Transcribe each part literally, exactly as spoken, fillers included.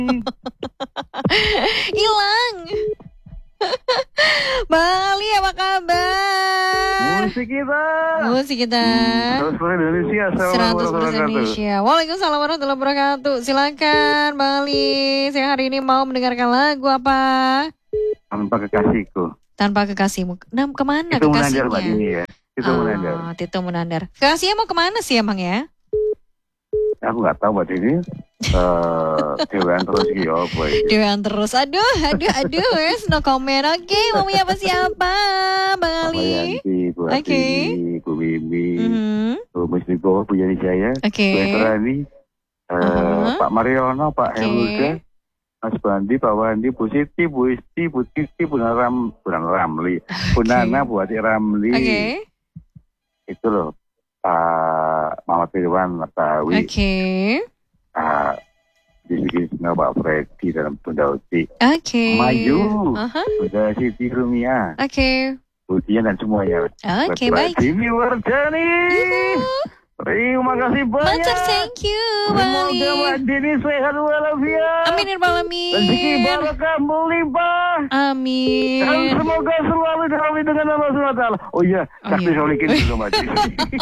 Hilang. Bang Ali, apa kabar? Musik kita. Musik kita. seratus persen Indonesia. seratus persen Indonesia. Waalaikumsalam warahmatullahi wabarakatuh. Silakan Bang Ali. Saya hari ini mau mendengarkan lagu apa? Tanpa kekasihku. Tanpa kekasihmu. Nah, kemana Itu kekasihnya? Munandar Mbak ini ya. Itu oh, Munandar. Tito Munandar. Kekasihnya mau kemana sih emang ya? Aku nggak tahu Mbak ini. Uh, Dewan terus gitu apa ini? Dewan terus. Aduh, aduh, aduh. Wes no comment. Oke, okay, mau apa siapa? Bang Ali. Yanti, Bu Ati, okay. Bu Bibi, mm-hmm. Bu Muslibo, Bu Yani Jaya, okay. Bu Etrani, uh, uh-huh. Pak Mariono, Pak okay. Helmuda, Mas Bandi, Pak Wandi, Bu Siti, Bu Isti, Bu Titi, Bu Naram, Bu Ramli, Bu Nana, Bu Ati Ramli. Okay. Itu loh, Pak Muhammad Firwan, Matawi. Oke. Okay. Uh, dibikin sama Pak Freddy dalam Bunda Uti. Oke. Okay. Maju. Uh-huh. Bunda Siti Rumia. Oke. Okay. Budian dan semuanya. Oke, okay, baik. Dini Wardani. Terima kasih banyak. Matur, thank you, Bang Ali. Semoga Mbak Dini sehat walafiat. Amin, ya Rabbal alamin. Rezeki barokah melimpah. Amin. Dan semoga selalu dalam dengan Allah subhanahu wa taala. Oh iya, sakti solikin juga Mbak Dini.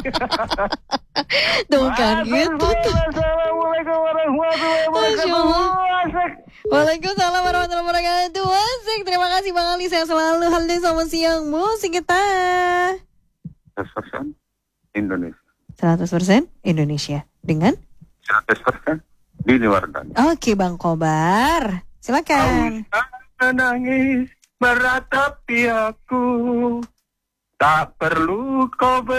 Tuh kan gitu. Assalamualaikum warahmatullahi wabarakatuh. Waalaikumsalam warahmatullahi wabarakatuh. Asik, terima kasih Bang Ali. Saya selalu halo selamat siang musik kita. seratus persen Indonesia. seratus persen Indonesia dengan seratus persen Dini Wardani. Oke Bang Kobar, silakan. Menangis meratapi aku, tak perlu kau